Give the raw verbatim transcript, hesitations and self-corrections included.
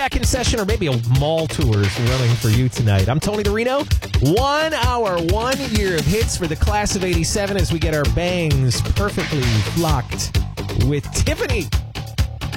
back in session, or maybe a mall tour is running for you tonight. I'm Tony DeRino. One hour, one year of hits for the class of eighty-seven as we get our bangs perfectly flocked with Tiffany.